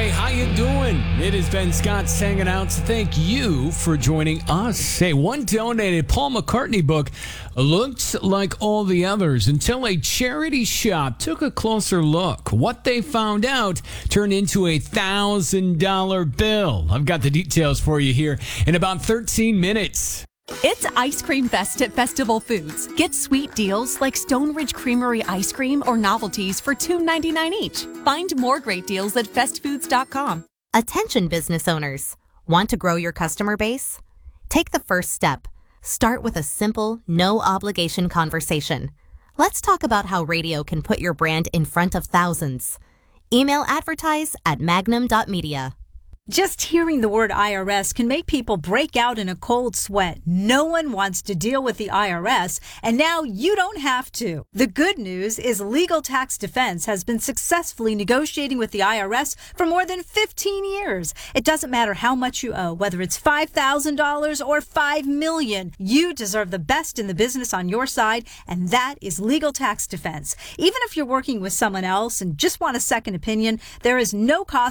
Hey, how you doing? It has been Scott hanging out, so thank you for joining us. Hey, one donated Paul McCartney book looks like all the others until a charity shop took a closer look. What they found out turned into a $1,000 bill. I've got the details for you here in about 13 minutes. It's Ice Cream Fest at Festival Foods. Get sweet deals like Stone Ridge Creamery ice cream or novelties for $2.99 each. Find more great deals at festfoods.com. Attention business owners. Want to grow your customer base? Take the first step. Start with a simple, no-obligation conversation. Let's talk about how radio can put your brand in front of thousands. Email advertise@magnum.media. Just hearing the word IRS can make people break out in a cold sweat. No one wants to deal with the IRS, and now you don't have to. The good news is Legal Tax Defense has been successfully negotiating with the IRS for more than 15 years. It doesn't matter how much you owe, whether it's $5,000 or $5 million. You deserve the best in the business on your side, and that is Legal Tax Defense. Even if you're working with someone else and just want a second opinion, there is no cost